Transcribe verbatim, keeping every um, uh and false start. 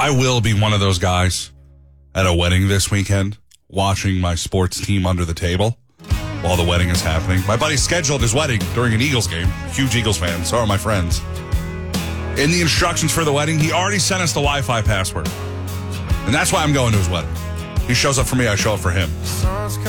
I will be one of those guys at a wedding this weekend, watching my sports team under the table while the wedding is happening. My buddy scheduled his wedding during an Eagles game. Huge Eagles fan. So are my friends. In the instructions for the wedding, he already sent us the Wi-Fi password. And that's why I'm going to his wedding. He shows up for me, I show up for him.